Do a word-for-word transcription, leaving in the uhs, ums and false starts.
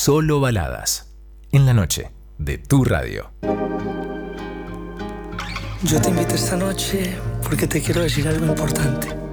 Solo Baladas, en la noche de Tu Radio. Yo te invito esta noche porque te quiero decir algo importante.